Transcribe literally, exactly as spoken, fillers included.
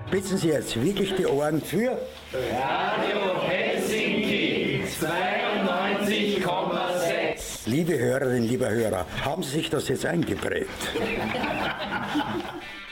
Spitzen Sie jetzt wirklich die Ohren für Radio Helsinki zweiundneunzig Komma sechs. Liebe Hörerinnen, lieber Hörer, haben Sie sich das jetzt eingeprägt?